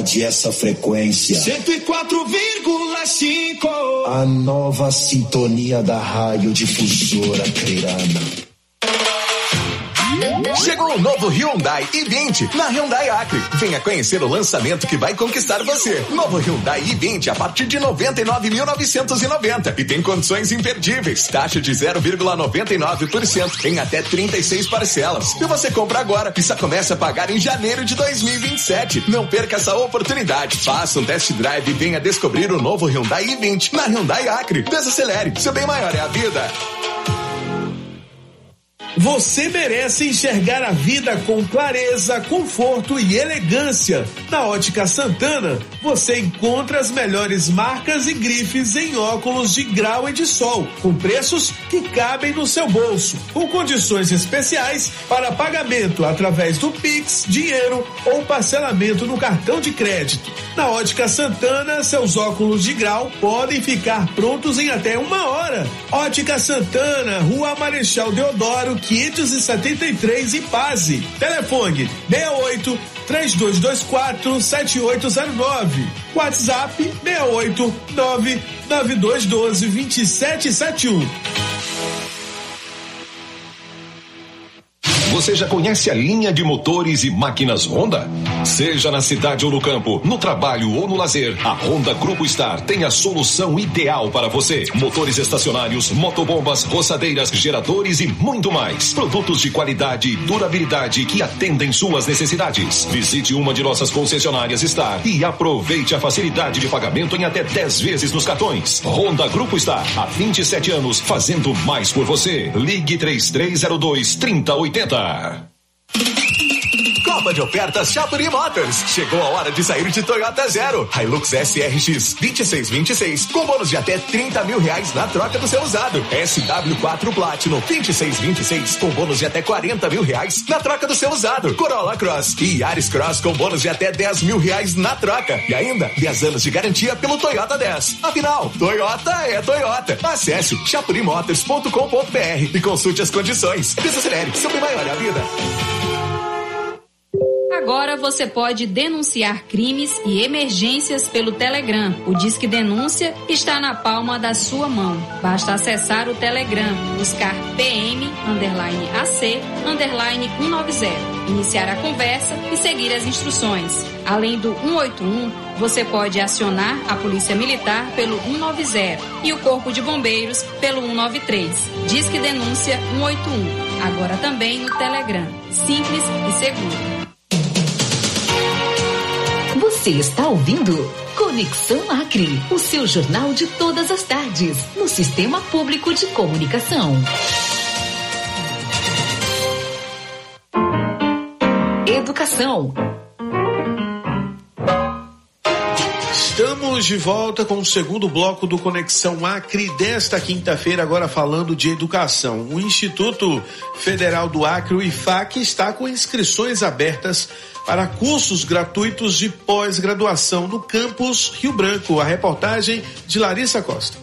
cidade essa frequência. 104,5. A nova sintonia da radiodifusora Creirana. Chegou o novo Hyundai i20 na Hyundai Acre. Venha conhecer o lançamento que vai conquistar você. Novo Hyundai i20 a partir de 99.990 e tem condições imperdíveis. Taxa de 0,99% em até 36 parcelas. E você compra agora e só começa a pagar em janeiro de 2027. Não perca essa oportunidade. Faça um test drive e venha descobrir o novo Hyundai i20 na Hyundai Acre. Desacelere, seu bem maior é a vida. Você merece enxergar a vida com clareza, conforto e elegância. Na Ótica Santana, você encontra as melhores marcas e grifes em óculos de grau e de sol, com preços que cabem no seu bolso, com condições especiais para pagamento através do Pix, dinheiro ou parcelamento no cartão de crédito. Na Ótica Santana, seus óculos de grau podem ficar prontos em até 1 hora. Ótica Santana, Rua Marechal Deodoro, 573 em Paz. Telefone 68-3224-7809. WhatsApp 689-9212-2771. Você já conhece a linha de motores e máquinas Honda? Seja na cidade ou no campo, no trabalho ou no lazer, a Honda Grupo Star tem a solução ideal para você. Motores estacionários, motobombas, roçadeiras, geradores e muito mais. Produtos de qualidade e durabilidade que atendem suas necessidades. Visite uma de nossas concessionárias Star e aproveite a facilidade de pagamento em até 10 vezes nos cartões. Honda Grupo Star, há 27 anos, fazendo mais por você. Ligue 3302-3080. Copa de ofertas Chapuri Motors. Chegou a hora de sair de Toyota Zero. Hilux SRX 2626 com bônus de até R$30 mil na troca do seu usado. SW4 Platinum 2626 com bônus de até R$40 mil na troca do seu usado. Corolla Cross e Yaris Cross com bônus de até R$10 mil na troca. E ainda 10 anos de garantia pelo Toyota 10. Afinal, Toyota é Toyota. Acesse chapurimotors.com.br e consulte as condições. Desacelere, seu bem maior é a vida. Agora você pode denunciar crimes e emergências pelo Telegram. O Disque Denúncia está na palma da sua mão. Basta acessar o Telegram, buscar PM_AC_190, iniciar a conversa e seguir as instruções. Além do 181, você pode acionar a Polícia Militar pelo 190 e o Corpo de Bombeiros pelo 193. Disque Denúncia 181. Agora também no Telegram. Simples e seguro. Você está ouvindo Conexão Acre, o seu jornal de todas as tardes, no Sistema Público de Comunicação. Educação. Estamos de volta com o segundo bloco do Conexão Acre desta quinta-feira, agora falando de educação. O Instituto Federal do Acre, o IFAC, está com inscrições abertas para cursos gratuitos de pós-graduação no campus Rio Branco. A reportagem de Larissa Costa.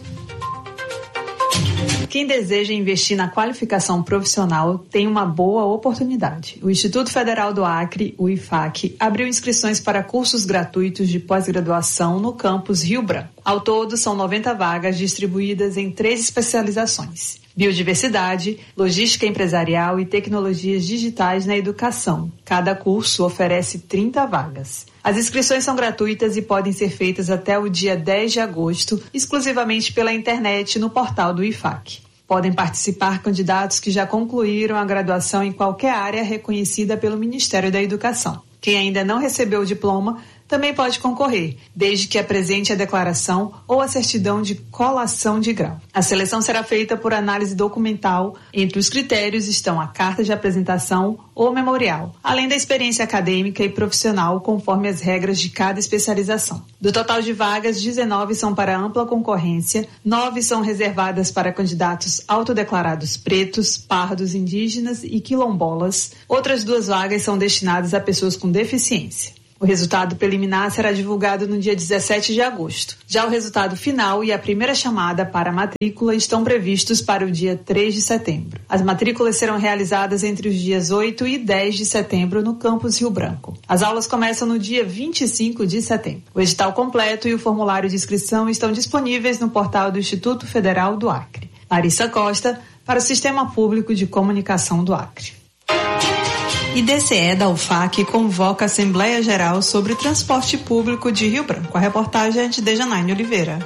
Quem deseja investir na qualificação profissional tem uma boa oportunidade. O Instituto Federal do Acre, o IFAC, abriu inscrições para cursos gratuitos de pós-graduação no campus Rio Branco. Ao todo, são 90 vagas distribuídas em 3 especializações: biodiversidade, logística empresarial e tecnologias digitais na educação. Cada curso oferece 30 vagas. As inscrições são gratuitas e podem ser feitas até o dia 10 de agosto, exclusivamente pela internet no portal do IFAC. Podem participar candidatos que já concluíram a graduação em qualquer área reconhecida pelo Ministério da Educação. Quem ainda não recebeu o diploma também pode concorrer, desde que apresente a declaração ou a certidão de colação de grau. A seleção será feita por análise documental. Entre os critérios estão a carta de apresentação ou memorial, além da experiência acadêmica e profissional, conforme as regras de cada especialização. Do total de vagas, 19 são para ampla concorrência, 9 são reservadas para candidatos autodeclarados pretos, pardos, indígenas e quilombolas. Outras 2 vagas são destinadas a pessoas com deficiência. O resultado preliminar será divulgado no dia 17 de agosto. Já o resultado final e a primeira chamada para a matrícula estão previstos para o dia 3 de setembro. As matrículas serão realizadas entre os dias 8 e 10 de setembro no campus Rio Branco. As aulas começam no dia 25 de setembro. O edital completo e o formulário de inscrição estão disponíveis no portal do Instituto Federal do Acre. Larissa Costa, para o Sistema Público de Comunicação do Acre. IDCE da UFAC convoca a Assembleia Geral sobre o Transporte Público de Rio Branco. A reportagem é de Dejanaine Oliveira.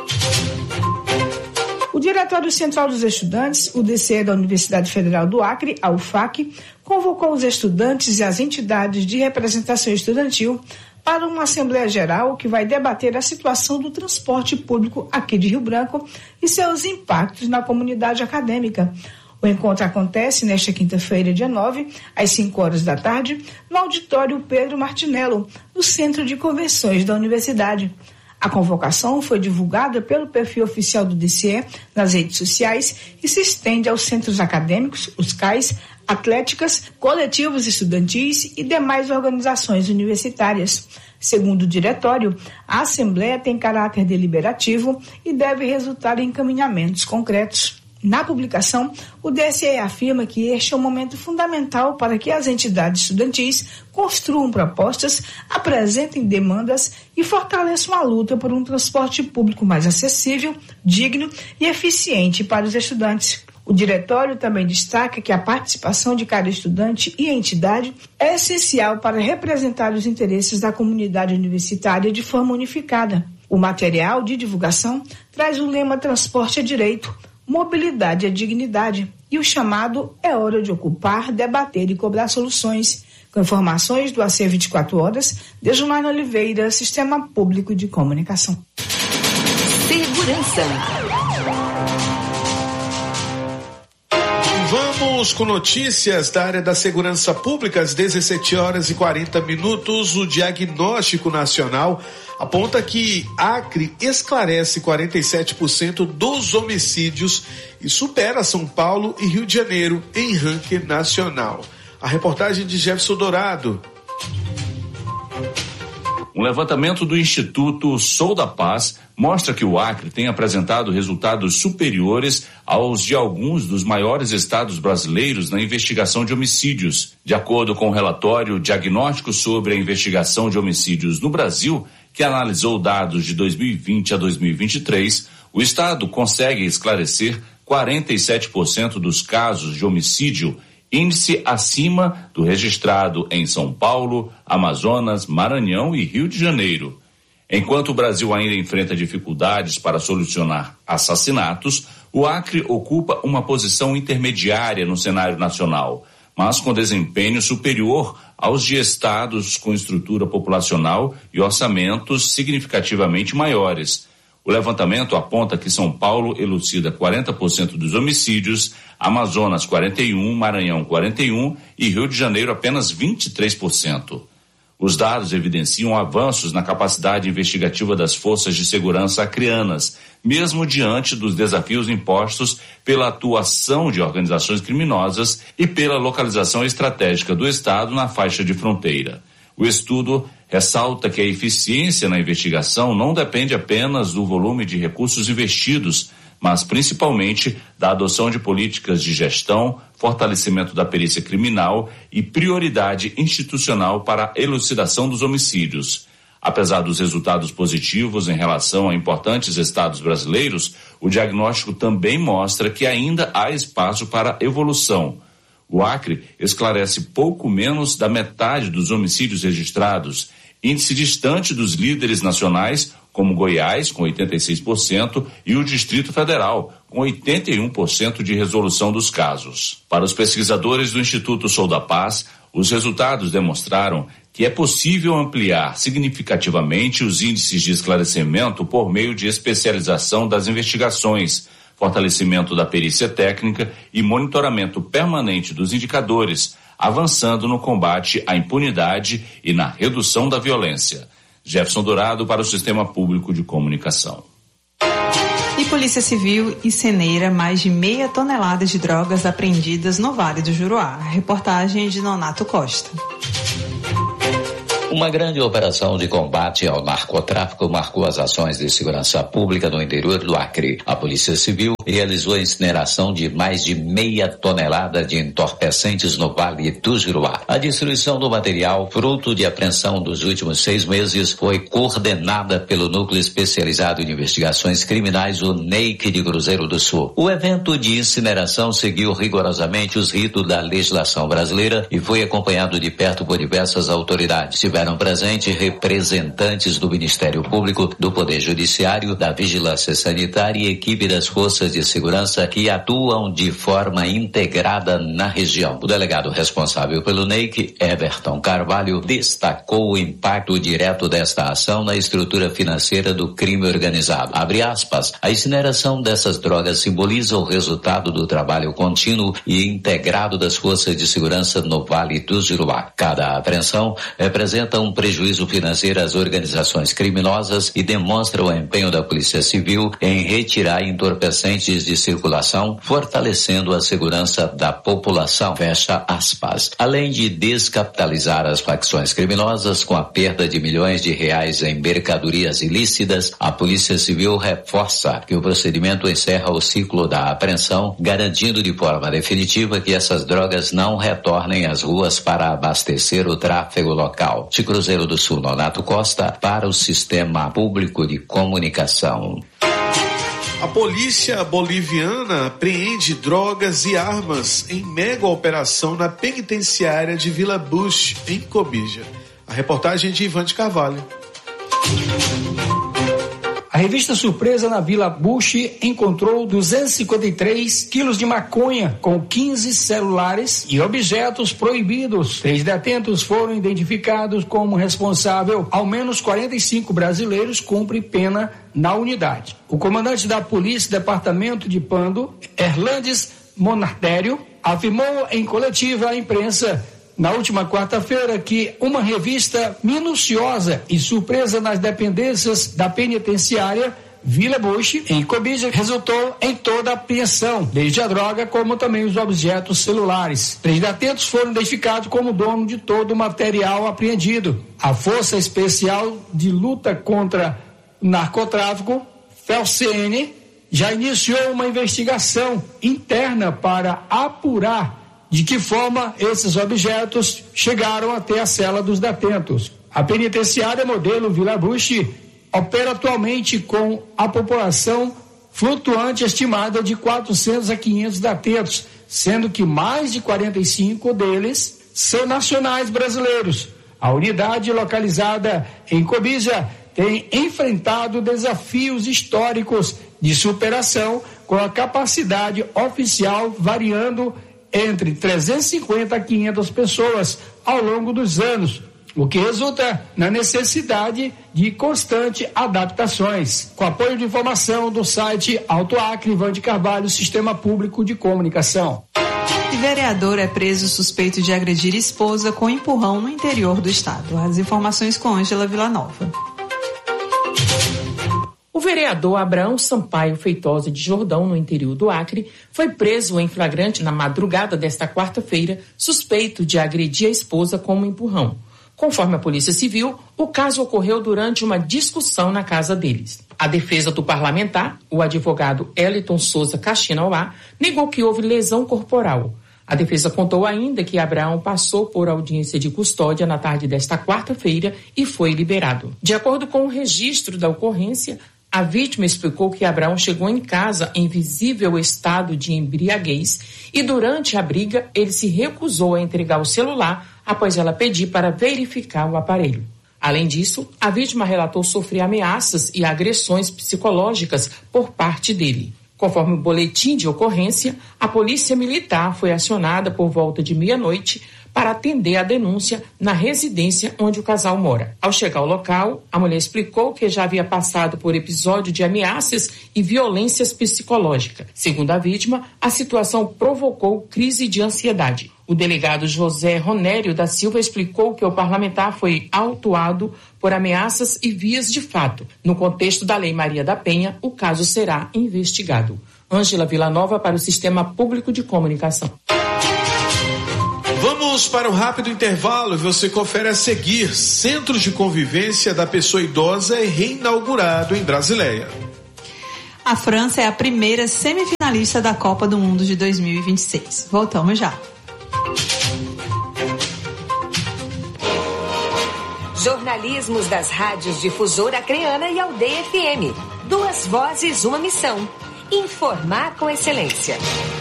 O Diretório Central dos Estudantes, o DCE da Universidade Federal do Acre, a UFAC, convocou os estudantes e as entidades de representação estudantil para uma Assembleia Geral que vai debater a situação do transporte público aqui de Rio Branco e seus impactos na comunidade acadêmica. O encontro acontece nesta quinta-feira, dia 9, às 5 horas da tarde, no auditório Pedro Martinello, no Centro de Convenções da Universidade. A convocação foi divulgada pelo perfil oficial do DCE nas redes sociais e se estende aos centros acadêmicos, os CAIs, atléticas, coletivos estudantis e demais organizações universitárias. Segundo o diretório, a Assembleia tem caráter deliberativo e deve resultar em encaminhamentos concretos. Na publicação, o DCE afirma que este é um momento fundamental para que as entidades estudantis construam propostas, apresentem demandas e fortaleçam a luta por um transporte público mais acessível, digno e eficiente para os estudantes. O diretório também destaca que a participação de cada estudante e entidade é essencial para representar os interesses da comunidade universitária de forma unificada. O material de divulgação traz o lema Transporte é Direito, Mobilidade é Dignidade e o chamado É Hora de Ocupar, Debater e Cobrar Soluções. Com informações do AC 24 Horas, Dejanaine Oliveira, Sistema Público de Comunicação. Segurança. Vamos com notícias da área da segurança pública. Às 17h40, o Diagnóstico Nacional aponta que Acre esclarece 47% dos homicídios e supera São Paulo e Rio de Janeiro em ranking nacional. A reportagem de Jefferson Dourado. Um levantamento do Instituto Sou da Paz mostra que o Acre tem apresentado resultados superiores aos de alguns dos maiores estados brasileiros na investigação de homicídios. De acordo com o relatório Diagnóstico sobre a Investigação de Homicídios no Brasil, que analisou dados de 2020 a 2023, o estado consegue esclarecer 47% dos casos de homicídio, índice acima do registrado em São Paulo, Amazonas, Maranhão e Rio de Janeiro. Enquanto o Brasil ainda enfrenta dificuldades para solucionar assassinatos, o Acre ocupa uma posição intermediária no cenário nacional, mas com desempenho superior aos de estados com estrutura populacional e orçamentos significativamente maiores. O levantamento aponta que São Paulo elucida 40% dos homicídios, Amazonas 41%, Maranhão 41% e Rio de Janeiro apenas 23%. Os dados evidenciam avanços na capacidade investigativa das forças de segurança acreanas, mesmo diante dos desafios impostos pela atuação de organizações criminosas e pela localização estratégica do Estado na faixa de fronteira. O estudo ressalta que a eficiência na investigação não depende apenas do volume de recursos investidos, mas principalmente da adoção de políticas de gestão, fortalecimento da perícia criminal e prioridade institucional para a elucidação dos homicídios. Apesar dos resultados positivos em relação a importantes estados brasileiros, o diagnóstico também mostra que ainda há espaço para evolução. O Acre esclarece pouco menos da metade dos homicídios registrados, índice distante dos líderes nacionais, como Goiás, com 86%, e o Distrito Federal, com 81% de resolução dos casos. Para os pesquisadores do Instituto Sou da Paz, os resultados demonstraram que é possível ampliar significativamente os índices de esclarecimento por meio de especialização das investigações, fortalecimento da perícia técnica e monitoramento permanente dos indicadores, avançando no combate à impunidade e na redução da violência. Jefferson Dourado para o Sistema Público de Comunicação. E Polícia Civil incinera mais de 0,5 tonelada de drogas apreendidas no Vale do Juruá. Reportagem de Nonato Costa. Uma grande operação de combate ao narcotráfico marcou as ações de segurança pública no interior do Acre. A Polícia Civil realizou a incineração de mais de 0,5 tonelada de entorpecentes no Vale do Juruá. A destruição do material, fruto de apreensão dos últimos 6 meses, foi coordenada pelo Núcleo Especializado em Investigações Criminais, o NEIC de Cruzeiro do Sul. O evento de incineração seguiu rigorosamente os ritos da legislação brasileira e foi acompanhado de perto por diversas autoridades. Tiveram presente representantes do Ministério Público, do Poder Judiciário, da Vigilância Sanitária e equipe das Forças de Segurança que atuam de forma integrada na região. O delegado responsável pelo NEIC, Everton Carvalho, destacou o impacto direto desta ação na estrutura financeira do crime organizado. Abre aspas, a incineração dessas drogas simboliza o resultado do trabalho contínuo e integrado das Forças de Segurança no Vale do Juruá. Cada apreensão representa um prejuízo financeiro às organizações criminosas e demonstra o empenho da Polícia Civil em retirar entorpecentes de circulação, fortalecendo a segurança da população. Fecha aspas. Além de descapitalizar as facções criminosas com a perda de milhões de reais em mercadorias ilícitas, a Polícia Civil reforça que o procedimento encerra o ciclo da apreensão, garantindo de forma definitiva que essas drogas não retornem às ruas para abastecer o tráfego local. De Cruzeiro do Sul, Nonato Costa, para o Sistema Público de Comunicação. A polícia boliviana apreende drogas e armas em mega operação na penitenciária de Vila Bush, em Cobija. A reportagem é de Ivan de Carvalho. A revista Surpresa na Vila Bush encontrou 253 quilos de maconha com 15 celulares e objetos proibidos. 3 detentos foram identificados como responsável. Ao menos 45 brasileiros cumprem pena na unidade. O comandante da Polícia Departamento de Pando, Erlandes Monartério, afirmou em coletiva à imprensa na última quarta-feira que uma revista minuciosa e surpresa nas dependências da penitenciária Vila Bush, em Cobija, resultou em toda a apreensão, desde a droga como também os objetos celulares. 3 detentos foram identificados como dono de todo o material apreendido. A Força Especial de Luta contra o Narcotráfico, FELCN, já iniciou uma investigação interna para apurar de que forma esses objetos chegaram até a cela dos detentos. A penitenciária modelo Vila Bush opera atualmente com a população flutuante estimada de 400 a 500 detentos, sendo que mais de 45 deles são nacionais brasileiros. A unidade localizada em Cobija tem enfrentado desafios históricos de superação, com a capacidade oficial variando entre 350 a 500 pessoas ao longo dos anos, o que resulta na necessidade de constantes adaptações. Com apoio de informação do site Alto Acre, Ivan de Carvalho, Sistema Público de Comunicação. E vereador é preso suspeito de agredir esposa com empurrão no interior do estado. As informações com Ângela Villanova. O vereador Abraão Sampaio Feitosa de Jordão, no interior do Acre, foi preso em flagrante na madrugada desta quarta-feira, suspeito de agredir a esposa com um empurrão. Conforme a Polícia Civil, o caso ocorreu durante uma discussão na casa deles. A defesa do parlamentar, o advogado Eliton Souza Caxinauá, negou que houve lesão corporal. A defesa contou ainda que Abraão passou por audiência de custódia na tarde desta quarta-feira e foi liberado. De acordo com o registro da ocorrência, a vítima explicou que Abraão chegou em casa em visível estado de embriaguez e durante a briga ele se recusou a entregar o celular após ela pedir para verificar o aparelho. Além disso, a vítima relatou sofrer ameaças e agressões psicológicas por parte dele. Conforme o boletim de ocorrência, a Polícia Militar foi acionada por volta de meia-noite para atender a denúncia na residência onde o casal mora. Ao chegar ao local, a mulher explicou que já havia passado por episódio de ameaças e violências psicológicas. Segundo a vítima, a situação provocou crise de ansiedade. O delegado José Ronério da Silva explicou que o parlamentar foi autuado por ameaças e vias de fato. No contexto da Lei Maria da Penha, o caso será investigado. Ângela Villanova para o Sistema Público de Comunicação. Vamos para um rápido intervalo e você confere a seguir. Centros de Convivência da Pessoa Idosa é reinaugurado em Brasileia. A França é a primeira semifinalista da Copa do Mundo de 2026. Voltamos já. Jornalismos das rádios Difusora Acreana e Aldeia FM. 2 vozes, uma missão. Informar com excelência.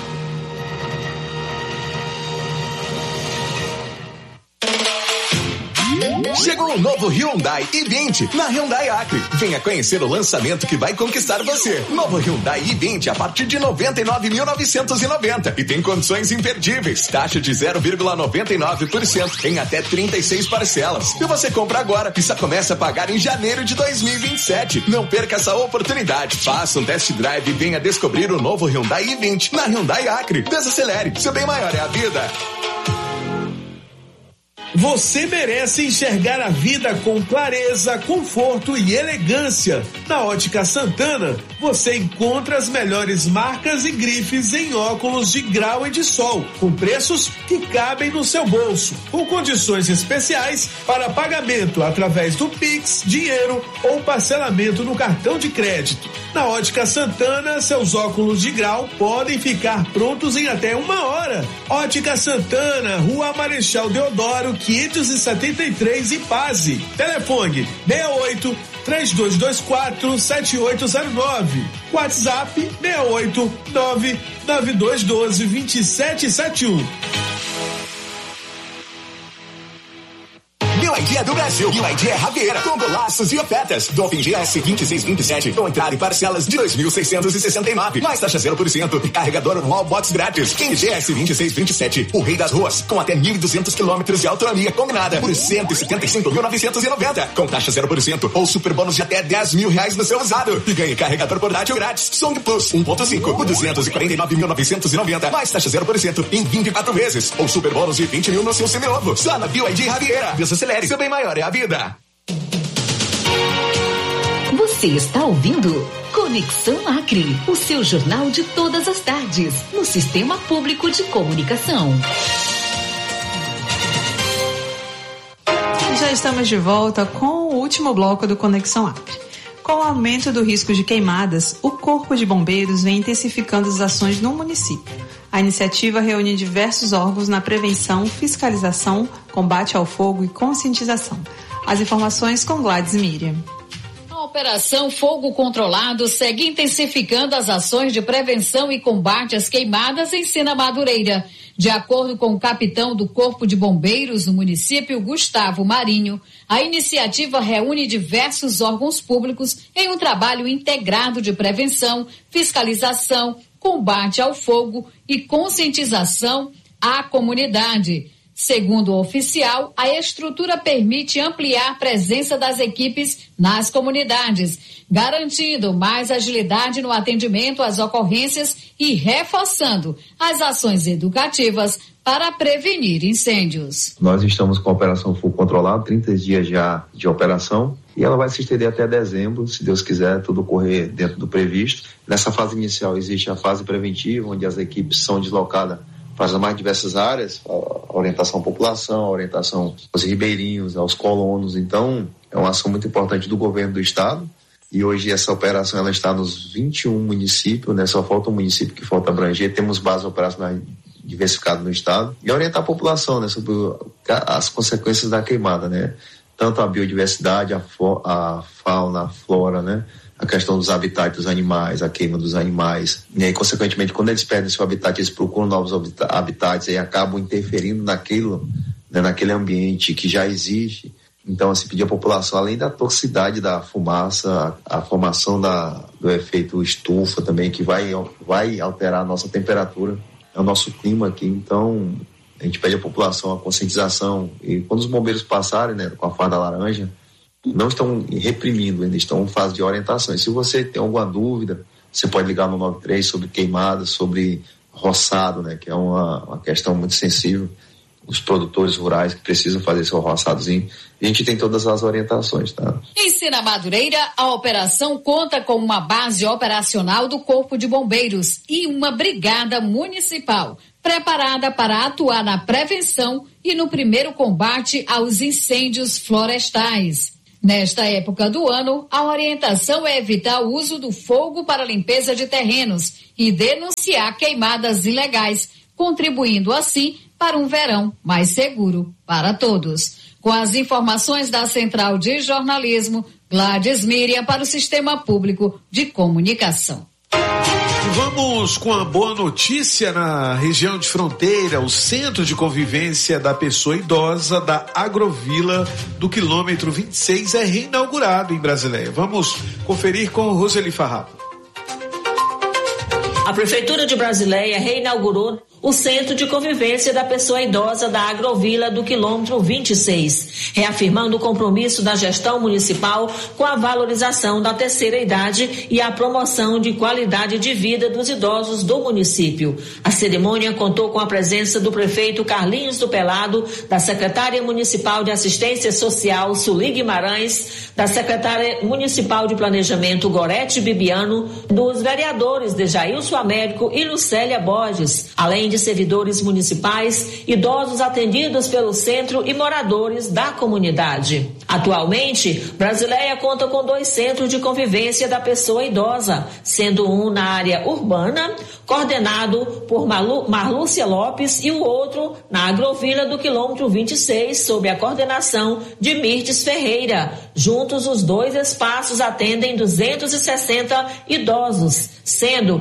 Chegou o novo Hyundai i20 na Hyundai Acre. Venha conhecer o lançamento que vai conquistar você. Novo Hyundai i20 a partir de 99.990 e tem condições imperdíveis. Taxa de 0,99% em até 36 parcelas. E você compra agora e só começa a pagar em janeiro de 2027. Não perca essa oportunidade. Faça um test drive e venha descobrir o novo Hyundai i20 na Hyundai Acre. Desacelere, seu bem maior é a vida. Você merece enxergar a vida com clareza, conforto e elegância. Na Ótica Santana, você encontra as melhores marcas e grifes em óculos de grau e de sol, com preços que cabem no seu bolso, com condições especiais para pagamento através do Pix, dinheiro ou parcelamento no cartão de crédito. Na Ótica Santana, seus óculos de grau podem ficar prontos em até 1 hora. Ótica Santana, Rua Marechal Deodoro, 573 e Paz. Telefone 68-3224-7809. WhatsApp 689-9212-2771. BYD é do Brasil. BYD é Raveira. Com golaços e ofertas. Dolphin GS 2627. Com entrada em parcelas de 2.669. Mais taxa 0% e carregador Wall Box grátis. King GS 2627. O rei das ruas. Com até 1.200 quilômetros de autonomia combinada. Por 175.990. Com taxa 0% ou super bônus de até R$10.000 no seu usado. E ganhe carregador portátil grátis. Song Plus 1.5 por 249.990. Mais taxa 0% em 24 vezes. Ou super bônus de 20 mil no seu seminovo. Só na BYD Raveira. Desacelere, seu bem maior é a vida. Você está ouvindo Conexão Acre, o seu jornal de todas as tardes, no Sistema Público de Comunicação. Já estamos de volta com o último bloco do Conexão Acre. Com o aumento do risco de queimadas, o Corpo de Bombeiros vem intensificando as ações no município. A iniciativa reúne diversos órgãos na prevenção, fiscalização, combate ao fogo e conscientização. As informações com Gladys Miriam. A Operação Fogo Controlado segue intensificando as ações de prevenção e combate às queimadas em Sena Madureira. De acordo com o capitão do Corpo de Bombeiros no município, Gustavo Marinho, a iniciativa reúne diversos órgãos públicos em um trabalho integrado de prevenção, fiscalização, combate ao fogo e conscientização à comunidade. Segundo o oficial, a estrutura permite ampliar a presença das equipes nas comunidades, garantindo mais agilidade no atendimento às ocorrências e reforçando as ações educativas para prevenir incêndios. Nós estamos com a Operação Fogo Controlado, 30 dias já de operação, e ela vai se estender até dezembro, se Deus quiser, tudo correr dentro do previsto. Nessa fase inicial existe a fase preventiva, onde as equipes são deslocadas para as mais diversas áreas, a orientação à população, a orientação aos ribeirinhos, aos colonos. Então, é uma ação muito importante do governo do estado, e hoje essa operação ela está nos 21 municípios, né? Só falta um município que falta abranger, temos bases operacionais diversificadas no estado, e orientar a população, né, sobre as consequências da queimada, né? Tanto a biodiversidade, a fauna, a flora, né? A questão dos habitats dos animais, a queima dos animais, e aí, consequentemente, quando eles perdem seu habitat, eles procuram novos habitats e acabam interferindo naquilo, né, naquele ambiente que já existe. Então, assim, pedir à população, além da toxicidade da fumaça, a formação do efeito estufa também, que vai alterar a nossa temperatura, é o nosso clima aqui. Então, a gente pede à população a conscientização, e quando os bombeiros passarem, né, com a farda laranja, não estão reprimindo, ainda estão em fase de orientação. E se você tem alguma dúvida, você pode ligar no 93 sobre queimadas, sobre roçado, né, que é uma questão muito sensível. Os produtores rurais que precisam fazer seu roçadozinho. A gente tem todas as orientações, tá? Em Sena Madureira, a operação conta com uma base operacional do Corpo de Bombeiros e uma brigada municipal preparada para atuar na prevenção e no primeiro combate aos incêndios florestais. Nesta época do ano, a orientação é evitar o uso do fogo para limpeza de terrenos e denunciar queimadas ilegais, contribuindo assim para um verão mais seguro para todos. Com as informações da Central de Jornalismo, Gladys Miriam para o Sistema Público de Comunicação. Vamos com a boa notícia na região de fronteira. O Centro de Convivência da Pessoa Idosa da Agrovila do quilômetro 26 é reinaugurado em Brasileia. Vamos conferir com Roseli Farrapo. A Prefeitura de Brasileia reinaugurou o Centro de Convivência da Pessoa Idosa da Agrovila do quilômetro 26, reafirmando o compromisso da gestão municipal com a valorização da terceira idade e a promoção de qualidade de vida dos idosos do município. A cerimônia contou com a presença do prefeito Carlinhos do Pelado, da secretária municipal de Assistência Social Sueli Guimarães, da secretária municipal de Planejamento Gorete Bibiano, dos vereadores Dejailson Américo e Lucélia Borges, além de servidores municipais, idosos atendidos pelo centro e moradores da comunidade. Atualmente, Brasileia conta com 2 centros de convivência da pessoa idosa, sendo um na área urbana, coordenado por Marlúcia Lopes, e o outro na Agrovila do quilômetro 26, sob a coordenação de Mirtes Ferreira. Juntos, os 2 espaços atendem 260 idosos, sendo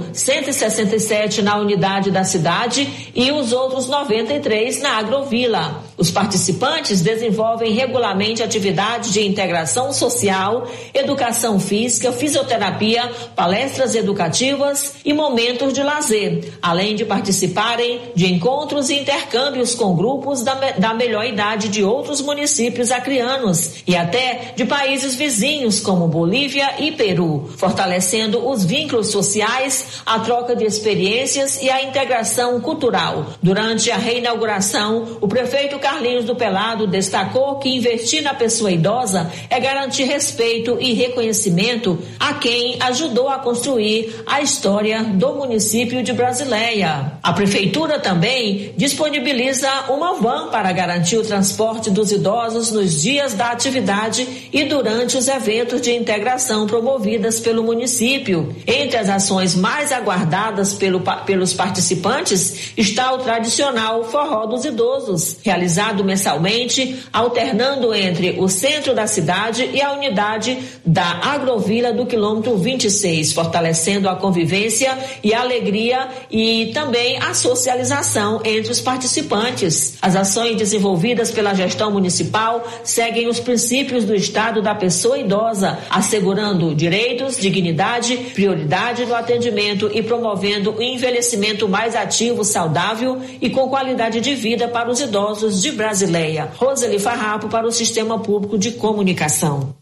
167 na unidade da cidade e os outros 93 na Agrovila. Os participantes desenvolvem regularmente atividades de integração social, educação física, fisioterapia, palestras educativas e momentos de lazer, além de participarem de encontros e intercâmbios com grupos da melhor idade de outros municípios acreanos e até de países vizinhos como Bolívia e Peru, fortalecendo os vínculos sociais, a troca de experiências e a integração cultural. Durante a reinauguração, o prefeito Carlinhos do Pelado destacou que investir na pessoa idosa é garantir respeito e reconhecimento a quem ajudou a construir a história do município de Brasileia. A prefeitura também disponibiliza uma van para garantir o transporte dos idosos nos dias da atividade e durante os eventos de integração promovidas pelo município. Entre as ações mais aguardadas pelos participantes está o tradicional Forró dos Idosos, realizado mensalmente, alternando entre o centro da cidade e a unidade da Agrovila do quilômetro 26, fortalecendo a convivência e a alegria e também a socialização entre os participantes. As ações desenvolvidas pela gestão municipal seguem os princípios do Estado da pessoa idosa, assegurando direitos, dignidade, prioridade no atendimento e promovendo o envelhecimento mais ativo, saudável e com qualidade de vida para os idosos de Brasileia. Roseli Farrapo para o Sistema Público de Comunicação.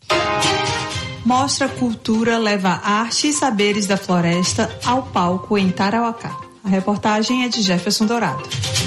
Mostra Cultura leva arte e saberes da floresta ao palco em Tarauacá. A reportagem é de Jefferson Dourado.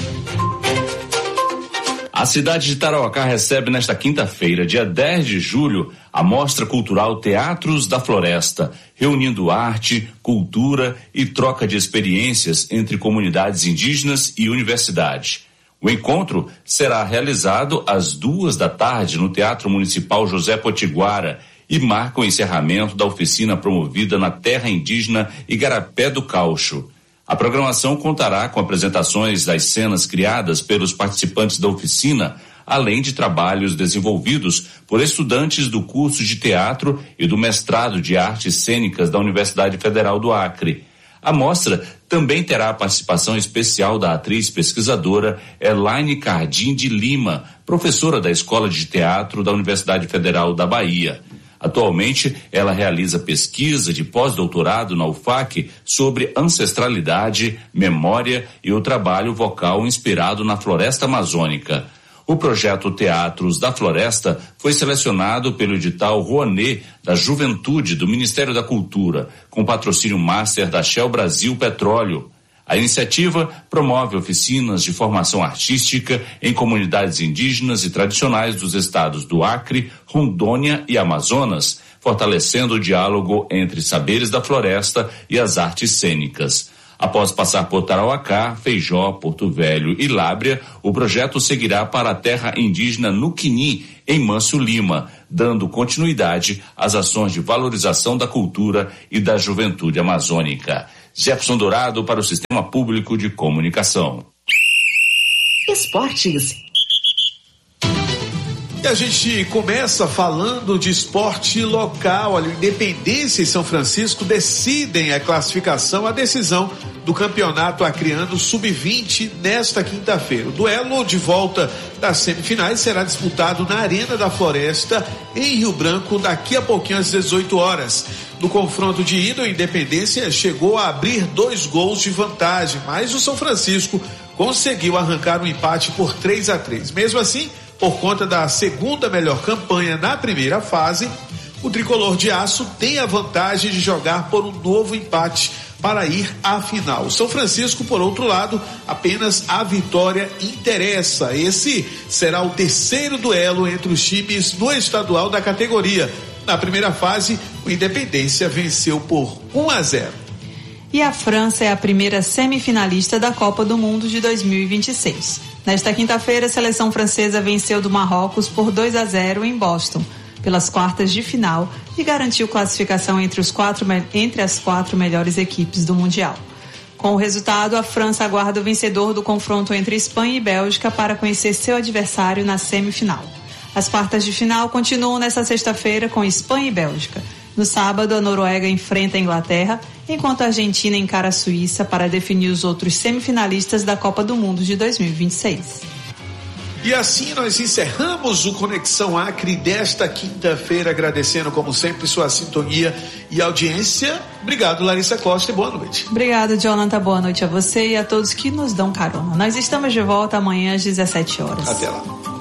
A cidade de Tarauacá recebe nesta quinta-feira, dia 10 de julho, a Mostra Cultural Teatros da Floresta, reunindo arte, cultura e troca de experiências entre comunidades indígenas e universidade. O encontro será realizado às 14h no Teatro Municipal José Potiguara e marca o encerramento da oficina promovida na terra indígena Igarapé do Caucho. A programação contará com apresentações das cenas criadas pelos participantes da oficina, além de trabalhos desenvolvidos por estudantes do curso de teatro e do mestrado de artes cênicas da Universidade Federal do Acre. A mostra também terá a participação especial da atriz pesquisadora Elaine Cardim de Lima, professora da Escola de Teatro da Universidade Federal da Bahia. Atualmente, ela realiza pesquisa de pós-doutorado na UFAC sobre ancestralidade, memória e o trabalho vocal inspirado na floresta amazônica. O projeto Teatros da Floresta foi selecionado pelo edital Rouanet da Juventude do Ministério da Cultura, com patrocínio master da Shell Brasil Petróleo. A iniciativa promove oficinas de formação artística em comunidades indígenas e tradicionais dos estados do Acre, Rondônia e Amazonas, fortalecendo o diálogo entre saberes da floresta e as artes cênicas. Após passar por Tarauacá, Feijó, Porto Velho e Lábrea, o projeto seguirá para a terra indígena Nuquini, em Mâncio Lima, dando continuidade às ações de valorização da cultura e da juventude amazônica. Jefferson Dourado para o Sistema Público de Comunicação. Esportes. E a gente começa falando de esporte local. Olha, Independência e São Francisco decidem a classificação, a decisão do Campeonato Acreano Sub-20 nesta quinta-feira. O duelo de volta das semifinais será disputado na Arena da Floresta, em Rio Branco, daqui a pouquinho às 18 horas. No confronto de ida, o Independência chegou a abrir 2 gols de vantagem, mas o São Francisco conseguiu arrancar um empate por 3-3. Mesmo assim, por conta da segunda melhor campanha na primeira fase, o tricolor de aço tem a vantagem de jogar por um novo empate para ir à final. O São Francisco, por outro lado, apenas a vitória interessa. Esse será o terceiro duelo entre os times no estadual da categoria. Na primeira fase, o Independência venceu por 1-0. E a França é a primeira semifinalista da Copa do Mundo de 2026. Nesta quinta-feira, a seleção francesa venceu do Marrocos por 2-0 em Boston, pelas quartas de final, e garantiu classificação entre as 4 melhores equipes do Mundial. Com o resultado, a França aguarda o vencedor do confronto entre Espanha e Bélgica para conhecer seu adversário na semifinal. As quartas de final continuam nesta sexta-feira com Espanha e Bélgica. No sábado, a Noruega enfrenta a Inglaterra, enquanto a Argentina encara a Suíça para definir os outros semifinalistas da Copa do Mundo de 2026. E assim nós encerramos o Conexão Acre desta quinta-feira, agradecendo como sempre sua sintonia e audiência. Obrigado, Larissa Costa, e boa noite. Obrigado, Jonathan, boa noite a você e a todos que nos dão carona. Nós estamos de volta amanhã às 17 horas. Até lá.